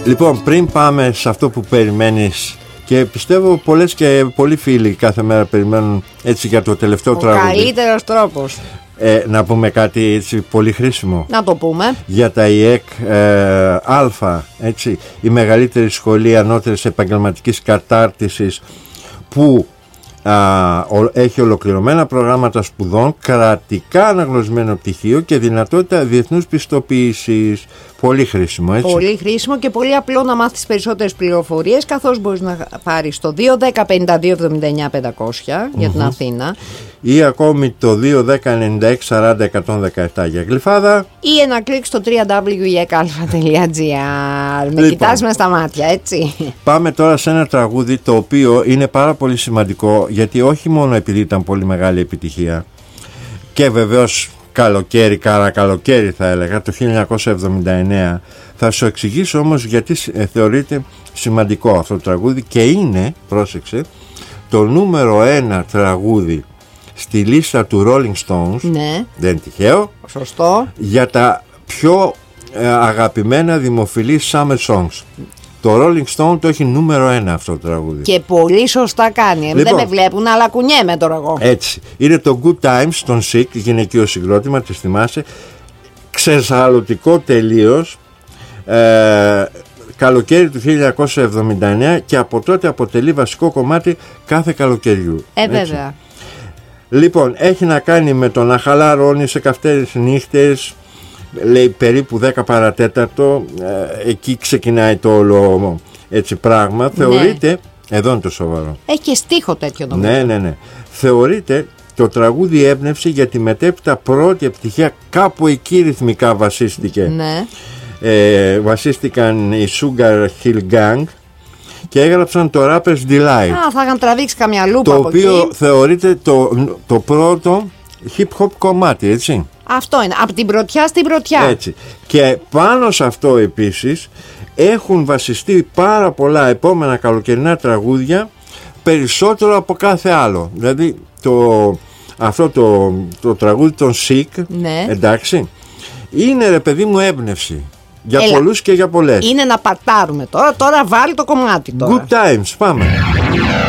Λοιπόν, πριν πάμε σε αυτό που περιμένεις, και πιστεύω πολλές και πολλοί φίλοι κάθε μέρα περιμένουν έτσι για το τελευταίο τραγούδι. Ο καλύτερος τρόπος. Να πούμε κάτι έτσι πολύ χρήσιμο. Να το πούμε. Για τα ΙΕΚ Α, έτσι, η μεγαλύτερη σχολή ανώτερης επαγγελματικής κατάρτισης, που έχει ολοκληρωμένα προγράμματα σπουδών, κρατικά αναγνωρισμένο πτυχίο και δυνατότητα διεθνούς πιστοποίησης. Πολύ χρήσιμο, έτσι. Πολύ χρήσιμο και πολύ απλό να μάθεις περισσότερες πληροφορίες, καθώς μπορείς να πάρεις το 210-52-79-500 για την Αθήνα, ή ακόμη το 210-96-40-117 για Γλυφάδα, ή ένα κλικ στο www.ekalfa.gr. Με κοιτάς μες στα μάτια, έτσι. Πάμε τώρα σε ένα τραγούδι το οποίο είναι πάρα πολύ σημαντικό, γιατί όχι μόνο επειδή ήταν πολύ μεγάλη επιτυχία και βεβαίως καλοκαίρι, καλοκαίρι θα έλεγα, το 1979. Θα σου εξηγήσω όμως γιατί θεωρείται σημαντικό αυτό το τραγούδι, και είναι, πρόσεξε, το νούμερο 1 τραγούδι στη λίστα του Rolling Stones. Ναι. Δεν είναι τυχαίο. Σωστό. Για τα πιο αγαπημένα δημοφιλή Summer Songs. Το Rolling Stone το έχει νούμερο 1 αυτό το τραγούδι. Και πολύ σωστά κάνει. Λοιπόν, δεν με βλέπουν, αλλά κουνιέμαι τώρα εγώ. Έτσι. Είναι το Good Times των Sick, γυναικείο συγκρότημα, τη θυμάσαι. Ξεσαλωτικό τελείως. Καλοκαίρι του 1979, και από τότε αποτελεί βασικό κομμάτι κάθε καλοκαιριού. Βέβαια. Λοιπόν, έχει να κάνει με το να χαλαρώνει σε καυτές νύχτες. Λέει περίπου 10 παρατέταρτο, εκεί ξεκινάει το όλο έτσι πράγμα. Ναι. Θεωρείται, εδώ είναι το σοβαρό. Έχει και στίχο τέτοιο νομίζω. Ναι. Θεωρείται το τραγούδι έμπνευση για τη μετέπειτα πρώτη επιτυχία, κάπου εκεί ρυθμικά βασίστηκε. Ναι. Βασίστηκαν οι Sugar Hill Gang και έγραψαν το Rapper's Delight. Θα είχαν τραβήξει καμιά λούπα το από οποίο εκεί. Θεωρείται το πρώτο hip hop κομμάτι, έτσι. Αυτό είναι, από την πρωτιά στην πρωτιά. Έτσι. Και πάνω σε αυτό επίσης έχουν βασιστεί πάρα πολλά επόμενα καλοκαιρινά τραγούδια, περισσότερο από κάθε άλλο. Δηλαδή αυτό το τραγούδι των Sick, ναι. Εντάξει, είναι, ρε παιδί μου, έμπνευση για πολλούς και για πολλές. Είναι να πατάρουμε τώρα βάλει το κομμάτι τώρα. Good Times, πάμε.